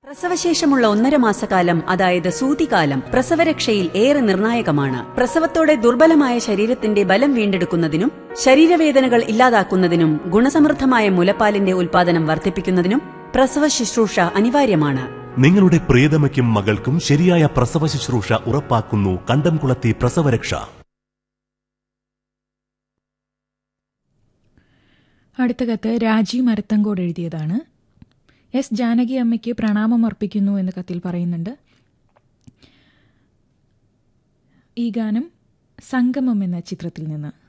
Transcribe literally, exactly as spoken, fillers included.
പ്രസവശേഷമുള്ള ഒന്നര മാസക്കാലം, അതായത് സൂതികാലം, പ്രസവരക്ഷയിൽ ഏറെ നിർണായകമാണ്. പ്രസവത്തോടെ ദുർബലമായ ശരീരത്തിന്റെ ബലം വീണ്ടെടുക്കുന്നതിനും ശരീരവേദനകൾ ഇല്ലാതാക്കുന്നതിനും ഗുണസമൃദ്ധമായ മുലപ്പാലിന്റെ ഉൽപാദനം വർദ്ധിപ്പിക്കുന്നതിനും പ്രസവ ശുശ്രൂഷ അനിവാര്യമാണ്. നിങ്ങളുടെ പ്രിയതമയ്ക്കും മകൾക്കും ശരിയായ പ്രസവ ശുശ്രൂഷ ഉറപ്പാക്കുന്നു കണ്ടംകുളത്തി പ്രസവരക്ഷ. അടുത്ത കത്ത് രാജി മരത്തങ്കോട് എഴുതിയതാണ്. എസ് ജാനകി അമ്മയ്ക്ക് പ്രണാമം അർപ്പിക്കുന്നു എന്ന് കത്തിൽ പറയുന്നുണ്ട്. ഈ ഗാനം സംഗമം എന്ന ചിത്രത്തിൽ നിന്ന്.